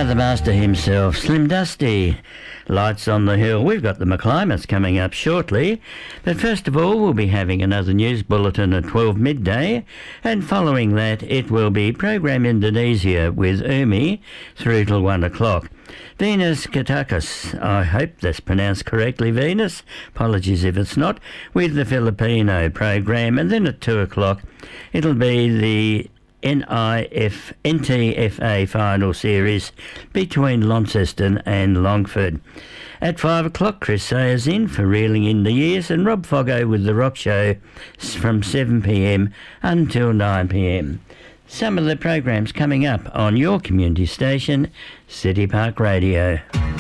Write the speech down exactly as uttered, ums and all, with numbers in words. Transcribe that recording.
the master himself, Slim Dusty. Lights on the Hill. We've got the McClimates coming up shortly. But first of all, we'll be having another news bulletin at twelve midday. And following that, it will be Program Indonesia with Umi through till one o'clock. Venus Katakis, I hope that's pronounced correctly, Venus. Apologies if it's not. With the Filipino program. And then at two o'clock, it'll be the N I F N T F A final series between Launceston and Longford. At five o'clock, Chris Sayers in for Reeling in the Years, and Rob Foggo with The Rock Show from seven p m until nine p m. Some of the programs coming up on your community station, City Park Radio.